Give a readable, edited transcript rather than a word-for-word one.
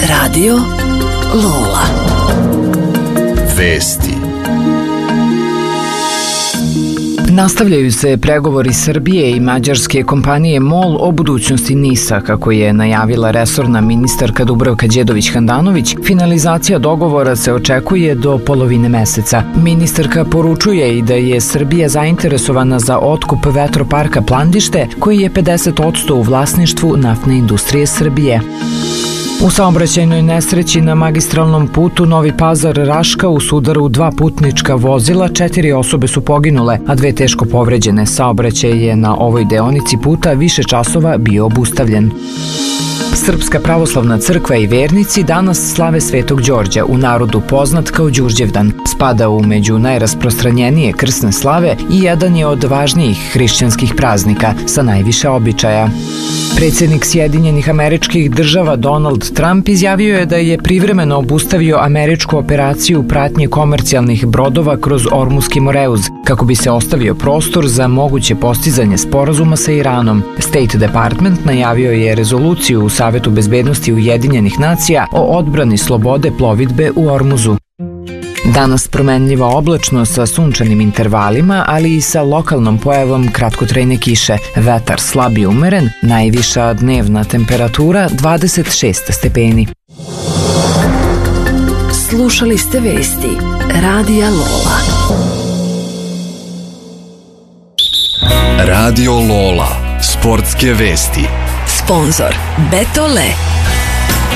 Radio Lola. Vesti. Nastavljaju se pregovori Srbije i mađarske kompanije MOL o budućnosti NIS-a, kako je najavila resorna ministarka Dubravka Đedović-Handanović. Finalizacija dogovora se očekuje do polovine meseca. Ministarka poručuje i da je Srbija zainteresovana za otkup vetroparka Plandište, koji je 50% u vlasništvu Naftne industrije Srbije. U saobraćajnoj nesreći na magistralnom putu Novi Pazar-Raška u sudaru dva putnička vozila 4 osobe su poginule, a 2 teško povređene. Saobraćaj je na ovoj deonici puta više časova bio obustavljen. Srpska pravoslavna crkva i vernici danas slave Svetog Đorđa, u narodu poznat kao Đurđevdan. Spada u među najrasprostranjenije krsne slave i jedan je od važnijih hrišćanskih praznika sa najviše običaja. Predsjednik Sjedinjenih Američkih Država Donald Trump izjavio je da je privremeno obustavio američku operaciju pratnje komercijalnih brodova kroz Ormuski Moreuz, kako bi se ostavio prostor za moguće postizanje sporazuma sa Iranom. State Department najavio je rezoluciju u Savetu bezbednosti Ujedinjenih nacija o odbrani slobode plovidbe u Ormuzu. Danas promenljiva oblačno sa sunčanim intervalima, ali i sa lokalnom pojavom kratkotrajne kiše. Vetar slab i umeren, najviša dnevna temperatura 26 stepeni. Slušali ste vesti Radija Lola. Radio Lola, sportske vesti. Sponzor Betole.